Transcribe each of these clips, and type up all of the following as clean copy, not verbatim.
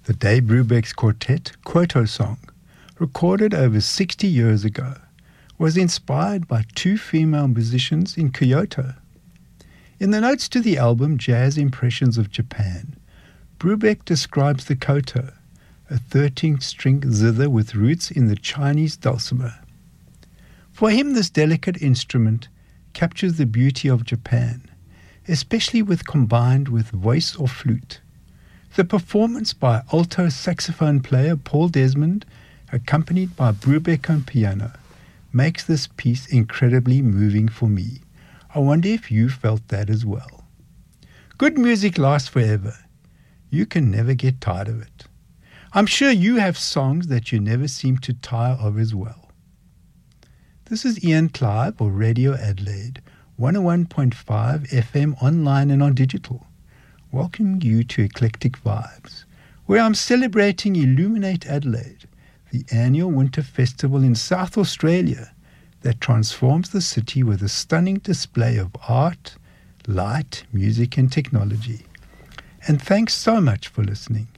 The Dave Brubeck's quartet, Quoto Song, recorded over 60 years ago, was inspired by two female musicians in Kyoto. In the notes to the album Jazz Impressions of Japan, Brubeck describes the koto, a 13-string zither with roots in the Chinese dulcimer. For him, this delicate instrument captures the beauty of Japan, especially combined with voice or flute. The performance by alto saxophone player Paul Desmond, accompanied by Brubeck on piano, makes this piece incredibly moving for me. I wonder if you felt that as well. Good music lasts forever. You can never get tired of it. I'm sure you have songs that you never seem to tire of as well. This is Ian Clive of Radio Adelaide, 101.5 FM online and on digital, welcoming you to Eclectic Vibes, where I'm celebrating Illuminate Adelaide, the annual winter festival in South Australia that transforms the city with a stunning display of art, light, music and technology. And thanks so much for listening.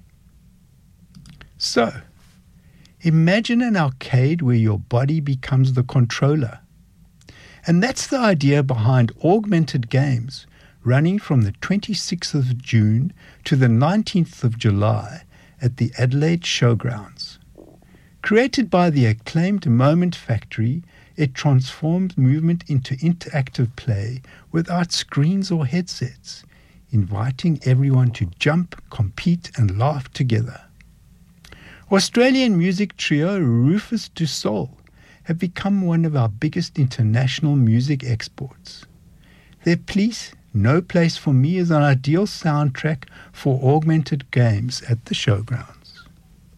So, imagine an arcade where your body becomes the controller. And that's the idea behind Augmented Games, running from the 26th of June to the 19th of July at the Adelaide Showgrounds. Created by the acclaimed Moment Factory, it transforms movement into interactive play without screens or headsets, inviting everyone to jump, compete and laugh together. Australian music trio Rufus Du Sol have become one of our biggest international music exports. Their piece, No Place for Me, is an ideal soundtrack for Augmented Games at the Showgrounds.